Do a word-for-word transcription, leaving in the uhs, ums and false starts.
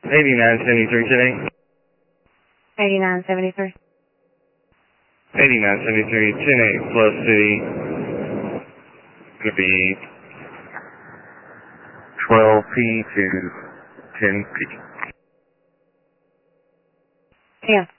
eighty-nine seventy-three today. eighty-nine seventy-three. eighty-nine seventy-three, ten eight plus city. Gonna be twelve P to ten P. Yeah.